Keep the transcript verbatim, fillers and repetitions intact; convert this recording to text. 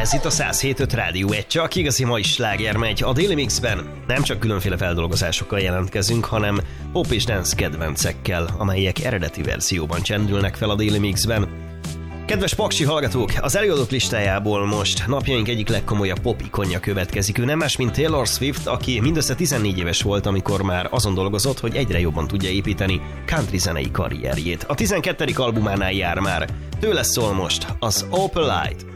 Ez itt a száz hét pont öt Rádió egy, csak igazi mai sláger megy. A Daily Mixben nem csak különféle feldolgozásokkal jelentkezünk, hanem pop és dance kedvencekkel, amelyek eredeti verzióban csendülnek fel a Daily Mixben. Kedves paksi hallgatók, az előadók listájából most napjaink egyik legkomolyabb pop ikonja következik. Ő nem más, mint Taylor Swift, aki mindössze tizennégy éves volt, amikor már azon dolgozott, hogy egyre jobban tudja építeni country zenei karrierjét. A tizenkettedik albumánál jár már. Tőle szól most az Opalite.